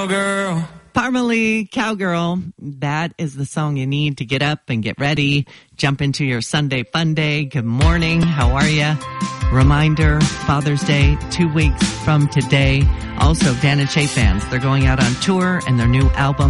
Girl. Parmalee, Cowgirl. That is the song you need to get up and get ready. Jump into your Sunday fun day. Good morning. How are you? Reminder, Father's Day, 2 weeks from today. Also, Dan and Shay fans, they're going out on tour and their new album